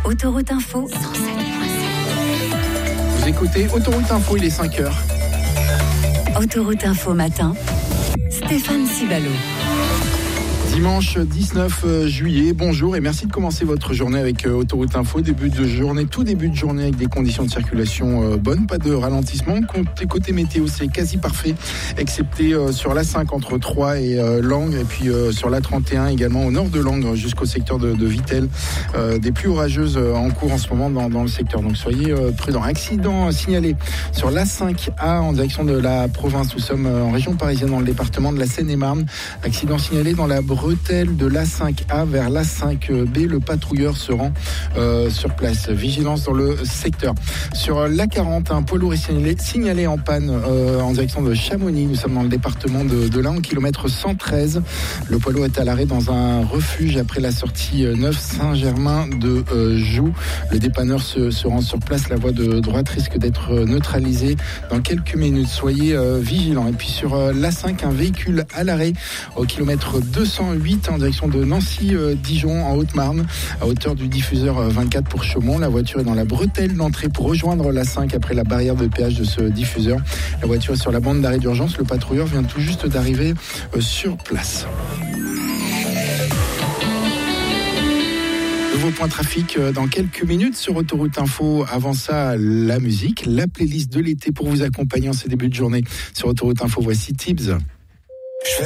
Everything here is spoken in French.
Autoroute Info 107.7. Vous écoutez Autoroute Info, il est 5h. Autoroute Info matin, Stéphane Cibalo. Dimanche 19 juillet, bonjour et merci de commencer votre journée avec Autoroute Info. Tout début de journée avec des conditions de circulation bonnes, pas de ralentissement. Côté météo, c'est quasi parfait, excepté sur l'A5 entre Troyes et Langres, et puis sur l'A31 également au nord de Langres jusqu'au secteur de Vittel. Des pluies orageuses en cours en ce moment dans le secteur, donc soyez prudents. Accident signalé sur l'A5A en direction de la province. Nous sommes en région parisienne dans le département de la Seine-et-Marne. Accident signalé dans la bretelle de l'A5A vers l'A5B. Le patrouilleur se rend sur place. Vigilance dans le secteur. Sur l'A40, un poids lourd est signalé en panne en direction de Chamonix. Nous sommes dans le département de l'Ain, au kilomètre 113. Le poids lourd est à l'arrêt dans un refuge après la sortie 9 Saint-Germain de Joux. Le dépanneur se rend sur place. La voie de droite risque d'être neutralisée dans quelques minutes. Soyez vigilants. Et puis sur l'A5, un véhicule à l'arrêt au kilomètre 208 en direction de Nancy-Dijon en Haute-Marne, à hauteur du diffuseur 24 pour Chaumont. La voiture est dans la bretelle d'entrée pour rejoindre l'A5 après la barrière de péage de ce diffuseur. La voiture est sur la bande d'arrêt d'urgence. Le patrouilleur vient tout juste d'arriver sur place. Nouveau point trafic dans quelques minutes sur Autoroute Info. Avant ça, la musique, la playlist de l'été pour vous accompagner en ces débuts de journée sur Autoroute Info. Voici Tibbs.